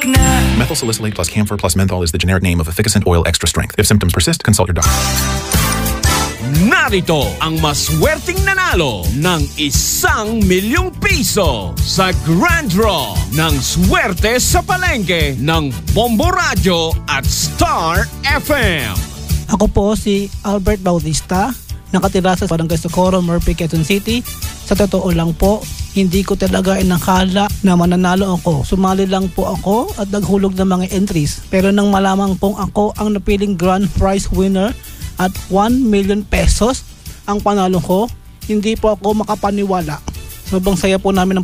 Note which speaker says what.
Speaker 1: Methyl salicylate plus camphor plus menthol is the generic name of efficacent oil extra strength. If symptoms persist, consult your doctor.
Speaker 2: Narito ang maswerteng nanalo ng ₱1,000,000 sa Grand Draw ng Swerte sa Palengke ng Bombo Radio at Star FM.
Speaker 3: Ako po si Albert Bautista, nakatira sa Barangay Socorro, Murphy, Quezon City. Sa totoo lang po, hindi ko talaga inakala na mananalo ako. Sumali lang po ako at naghulog ng mga entries. Pero nang malamang pong ako ang napiling grand prize winner at ₱1,000,000 ang panalo ko, hindi po ako makapaniwala. Sobrang saya po namin ng